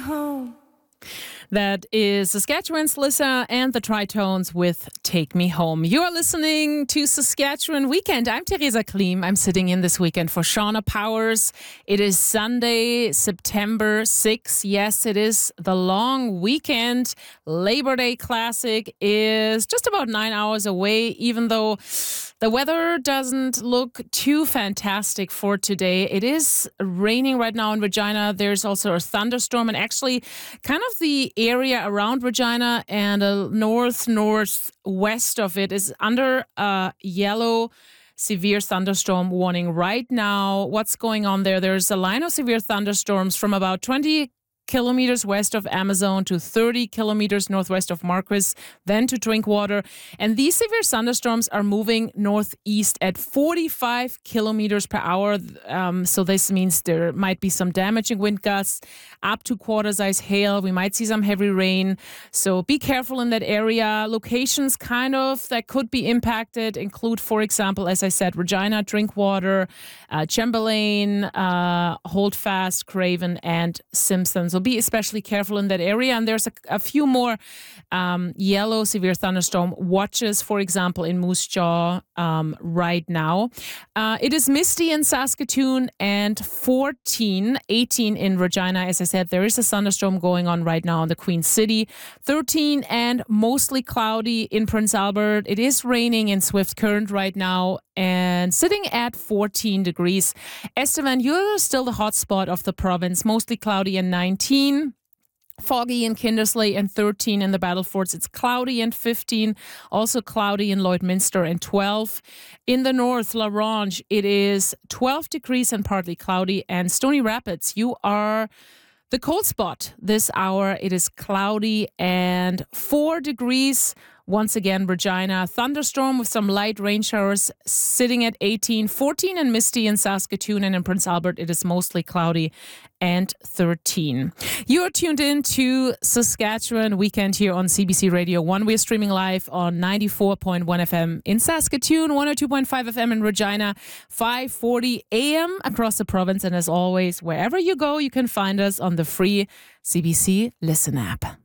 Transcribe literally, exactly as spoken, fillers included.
home. That is Saskatchewan's Lissa and the Tritones with Take Me Home. You are listening to Saskatchewan Weekend. I'm Theresa Klim. I'm sitting in this weekend for Shauna Powers. It is Sunday, September sixth. Yes, it is the long weekend. Labor Day Classic is just about nine hours away, even though the weather doesn't look too fantastic for today. It is raining right now in Regina. There's also a thunderstorm, and actually kind of the area around Regina and uh, north northwest of it is under a yellow severe thunderstorm warning right now. What's going on there? There's a line of severe thunderstorms from about twenty kilometers west of Amazon to thirty kilometers northwest of Marquis, then to Drinkwater. And these severe thunderstorms are moving northeast at forty-five kilometers per hour. Um, so this means there might be some damaging wind gusts, up to quarter-size hail. We might see some heavy rain. So be careful in that area. Locations kind of that could be impacted include, for example, as I said, Regina, Drinkwater, uh, Chamberlain, uh, Holdfast, Craven, and Simpson. So be especially careful in that area. And there's a, a few more um, yellow severe thunderstorm watches, for example, in Moose Jaw um, right now. Uh, it is misty in Saskatoon and fourteen, eighteen in Regina. As I said, there is a thunderstorm going on right now in the Queen City. thirteen and mostly cloudy in Prince Albert. It is raining in Swift Current right now and sitting at fourteen degrees. Estevan, you're still the hot spot of the province, mostly cloudy and nineteen. Foggy in Kindersley and thirteen in the Battlefords. It's cloudy and fifteen. Also cloudy in Lloydminster and twelve. In the north, La Ronge, it is twelve degrees and partly cloudy. And Stony Rapids, you are the cold spot this hour. It is cloudy and four degrees. Once again, Regina, thunderstorm with some light rain showers sitting at eighteen, fourteen and misty in Saskatoon, and in Prince Albert it is mostly cloudy and thirteen. You are tuned in to Saskatchewan Weekend here on C B C Radio one. We're streaming live on ninety-four point one F M in Saskatoon, one oh two point five F M in Regina, five forty A M across the province. And as always, wherever you go, you can find us on the free C B C Listen app.